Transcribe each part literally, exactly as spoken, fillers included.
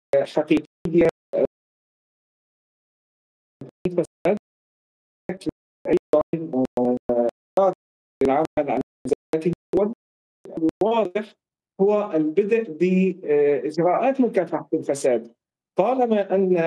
حقيقية فساد، أيضًا العمل على ذات الدول الواضح هو البدء بإجراءات مكافحة الفساد، طالما أن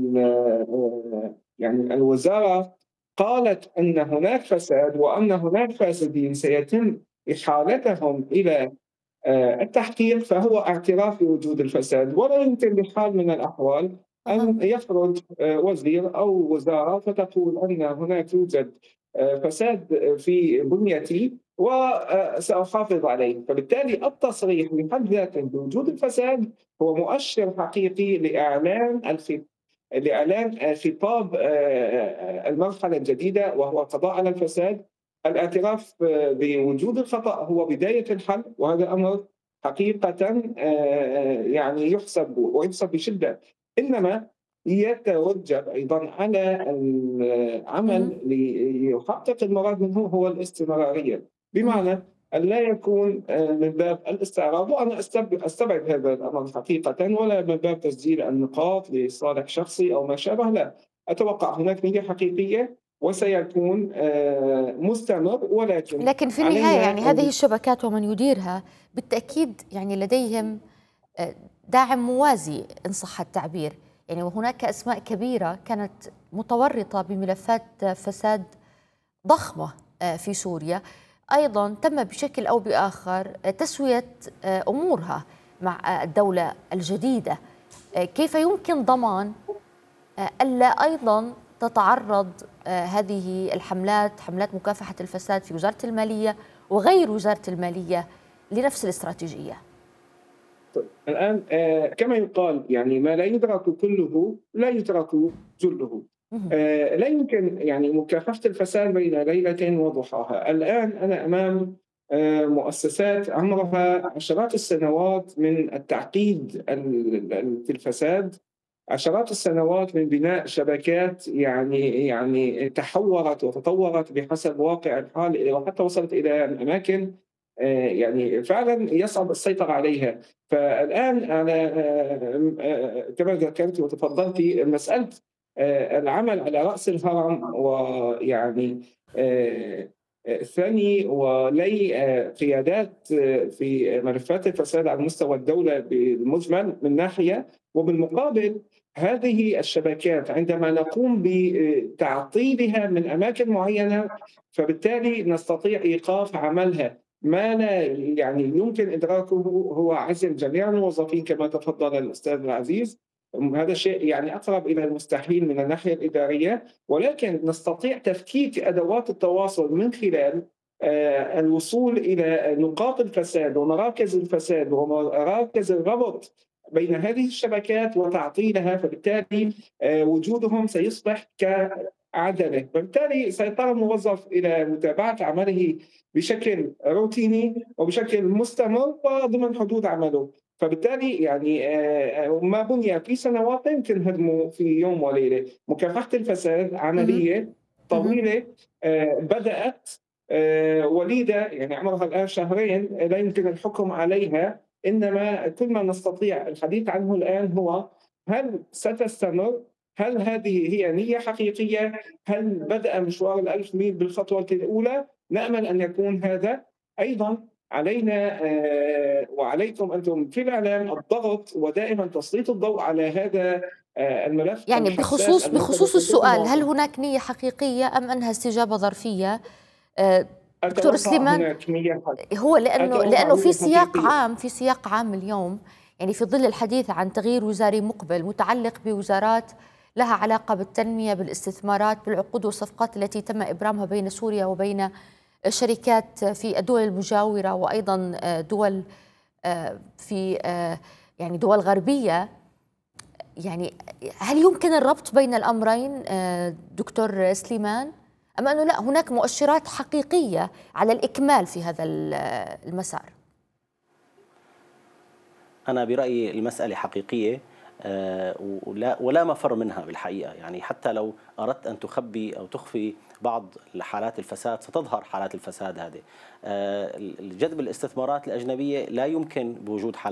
ال يعني الوزارة قالت أن هناك فساد وأن هناك فاسدين سيتم إحالتهم إلى آآ التحقيق، فهو اعتراف بوجود الفساد، ولا يمكن بحال من الأحوال أها. أن يخرج آآ وزير أو وزارة فتقول أن هناك يوجد آآ فساد في بنيتي وسأحافظ عليه، فبالتالي التصريح بحد ذاته بوجود الفساد هو مؤشر حقيقي لإعلان الخ لإعلان خطاب آآ المرحلة الجديدة وهو القضاء على الفساد. الاعتراف بوجود الخطأ هو بداية الحل، وهذا أمر حقيقةً آآ يعني يُحسب ويُحسب بشدة، إنما يتوجب أيضًا على اهم. العمل ليحقق المراد منه هو الاستمرارية، اهم. بمعنى أن لا يكون آآ من باب الاستعراض، وأنا أستب أستبعد هذا الأمر حقيقةً، ولا من باب تسجيل النقاط لصالح شخصي أو ما شابه، لا، أتوقع هناك نية حقيقية وسيكون آآ مستمر، ولكن لكن في النهاية يعني علينا هذه أن الشبكات ومن يديرها بالتأكيد يعني لديهم آآ داعم موازي إن صح التعبير، يعني وهناك أسماء كبيرة كانت متورطة بملفات فساد ضخمة آآ في سوريا، أيضًا تم بشكل أو بآخر تسوية آآ أمورها مع الدولة الجديدة، آآ كيف يمكن ضمان آآ ألا أيضًا تتعرّض آآ هذه الحملات، حملات مكافحة الفساد في وزارة المالية وغير وزارة المالية لنفس الاستراتيجية؟ الآن آآ كما يقال يعني ما لا يدرك كلّه لا يترك جلّه. اهم. آآ لا يمكن يعني مكافحة الفساد بين ليلة وضحاها. الآن أنا أمام آآ مؤسسات عمرها عشرات السنوات من التعقيد ال ال في الفساد، عشرات السنوات من بناء شبكات يعني يعني تحوّرت وتطوّرت بحسب واقع الحال وحتى وصلت إلى أماكن آآ يعني فعلًا يصعب السيطرة عليها. فالآن أنا آآ آآ كما ذكرتِ وتفضلتِ مسألة آآ العمل على رأس الهرم ويعني آآ ثني ولي آآ قيادات آه، في ملفات الفساد على مستوى الدولة بالمجمل من ناحية، وبالمقابل هذه الشبكات عندما نقوم بتعطيلها من أماكن معينة، فبالتالي نستطيع إيقاف عملها. ما لا يعني يمكن إدراكه هو عزل جميع الموظفين كما تفضل الأستاذ العزيز، هذا شيء يعني أقرب إلى المستحيل من الناحية الإدارية، ولكن نستطيع تفكيك أدوات التواصل من خلال آآ الوصول إلى نقاط الفساد ومراكز الفساد ومراكز الربط بين هذه الشبكات وتعطيلها، فبالتالي آآ وجودهم سيصبح كعدمه، فبالتالي سيضطر الموظف إلى متابعة عمله بشكل روتيني وبشكل مستمر وضمن حدود عمله، فبالتالي يعني آآ ما بُني في سنوات لا يمكن هدمه في يوم وليلة. مكافحة الفساد اهم. عملية اهم. طويلة آآ بدأت آآ وليدة يعني عمرها الآن شهرين، لا يمكن الحكم عليها، إنما كل ما نستطيع الحديث عنه الآن هو هل ستستمر؟ هل هذه هي نية حقيقية؟ هل بدأ مشوار الألف ميل بالخطوة الأولى؟ نأمل أن يكون هذا. أيضًا علينا آآ وعليكم أنتم في الإعلام الضغط ودائمًا تسليط الضوء على هذا آآ الملف يعني الحساس بخصوص المرتبط بخصوص بحقوق السؤال، هل المواطن. هناك نية حقيقية أم أنها استجابة ظرفية؟ آآ دكتور أتوقع سليمان، هناك نية حق هو لأنه أتوقع لأنه في نية سياق حقيقية. عام في سياق عام اليوم، يعني في ظل الحديث عن تغيير وزاري مقبل متعلق بوزارات لها علاقة بالتنمية، بالاستثمارات، بالعقود والصفقات التي تم إبرامها بين سوريا وبين شركات في الدول المجاورة وأيضًا آآ دول آآ في آآ يعني دول غربية. يعني هل يمكن الربط بين الأمرين آآ دكتور سليمان؟ أم أنه لأ، هناك مؤشرات حقيقية على الإكمال في هذا ال المسار؟ أنا برأيي المسألة حقيقية، آه، ولا ولا مفر منها بالحقيقة. يعني حتى لو أردت أن تخبي أو تخفي بعض حالات الفساد ستظهر حالات الفساد هذه. آه، جذب الاستثمارات الأجنبية لا يمكن بوجود حالات